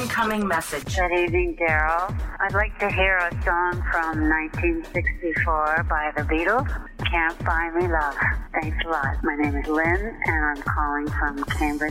Incoming message. Good evening, Daryl. I'd like to hear a song from 1964 by the Beatles. Can't Buy Me Love. Thanks a lot. My name is Lynn, and I'm calling from Cambridge,